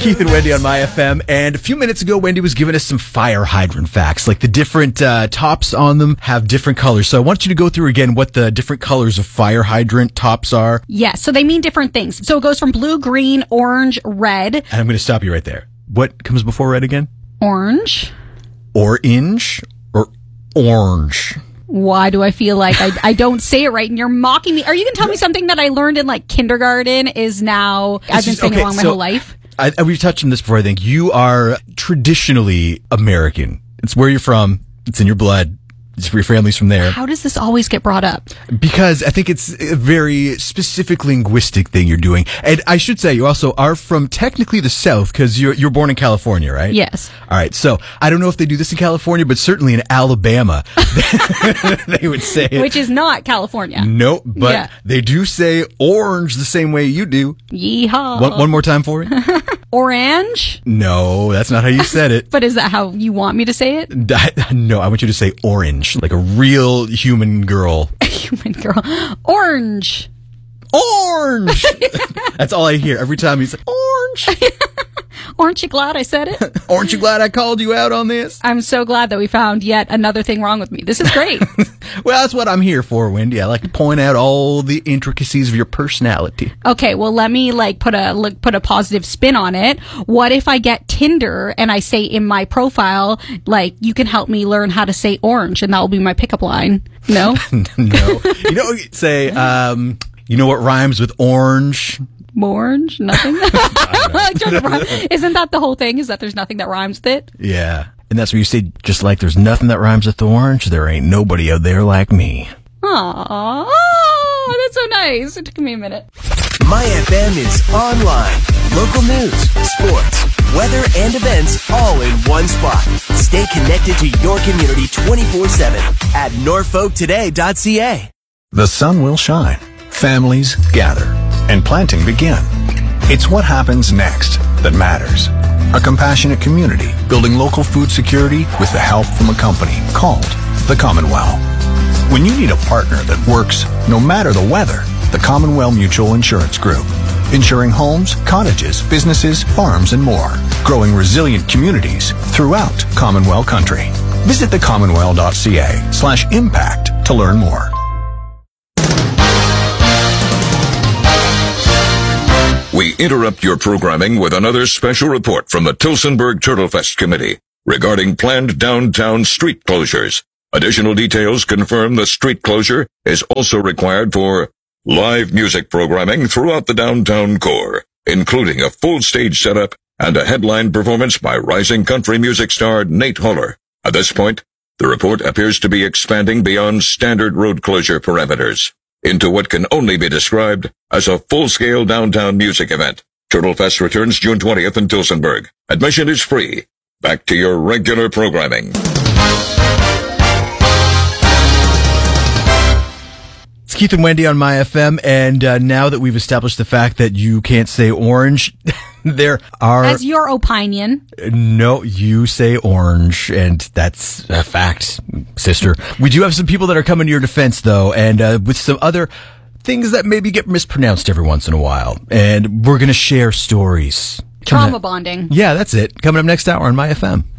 Keith and Wendy on My FM. And a few minutes ago, Wendy was giving us some fire hydrant facts. Like the different tops on them have different colors. So I want you to go through again what the different colors of fire hydrant tops are. Yes, so they mean different things. So it goes from blue, green, orange, red. And I'm going to stop you right there. What comes before red again? Orange. Orange or orange? Why do I feel like I don't say it right and you're mocking me? Are you going to tell me something that I learned in like kindergarten is now, I've been saying it wrong my whole life? We've touched on this before, I think. You are traditionally American. It's where you're from. It's in your blood. Your family's from there. How does this always get brought up? Because I think it's a very specific linguistic thing you're doing. And I should say you also are from technically the South because you're born in California, right? Yes. All right. So I don't know if they do this in California, but certainly in Alabama, they would say it. Which is not California. No, but they do say orange the same way you do. Yeehaw. One more time for it. Orange? No, that's not how you said it. But is that how you want me to say it? No, I want you to say orange, like a real human girl. Human girl. Orange. Orange! That's all I hear every time he's like, orange. Aren't you glad I said it? Aren't you glad I called you out on this? I'm so glad that we found yet another thing wrong with me. This is great. Well, that's what I'm here for, Wendy. I like to point out all the intricacies of your personality. Okay, well, let me put a positive spin on it. What if I get Tinder and I say in my profile, like, you can help me learn how to say orange, and that will be my pickup line? No? No. Say, you know what rhymes with orange? Orange? Nothing? Isn't that the whole thing? Is that there's nothing that rhymes with it? Yeah. And that's where you say, just like there's nothing that rhymes with orange, there ain't nobody out there like me. Aww. Oh, that's so nice. It took me a minute. My FM is online. Local news, sports, weather, and events all in one spot. Stay connected to your community 24/7 at norfolktoday.ca. The sun will shine. Families gather. And planting begin. It's what happens next that matters. A compassionate community building local food security with the help from a company called the Commonwealth. When you need a partner that works no matter the weather, the Commonwealth Mutual Insurance Group. Insuring homes, cottages, businesses, farms, and more. Growing resilient communities throughout Commonwealth country. Visit thecommonwealth.ca/impact to learn more. We interrupt your programming with another special report from the Tillsonburg Turtlefest Committee regarding planned downtown street closures. Additional details confirm the street closure is also required for live music programming throughout the downtown core, including a full stage setup and a headline performance by rising country music star Nate Holler. At this point, the report appears to be expanding beyond standard road closure parameters into what can only be described as a full-scale downtown music event. Turtlefest returns June 20th in Tillsonburg. Admission is free. Back to your regular programming. It's Keith and Wendy on My FM, and now that we've established the fact that you can't say orange, there are... As your opinion. No, you say orange, and that's a fact, sister. We do have some people that are coming to your defense, though, and with some other things that maybe get mispronounced every once in a while, and we're going to share stories. Trauma bonding. Yeah, that's it. Coming up next hour on My FM.